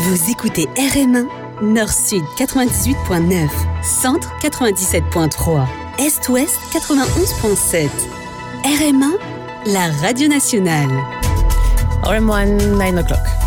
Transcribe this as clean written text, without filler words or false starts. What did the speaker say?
Vous écoutez RM1, Nord-Sud 98.9, Centre 97.3, Est-Ouest 91.7. RM1, la radio nationale. RM1, 9 o'clock.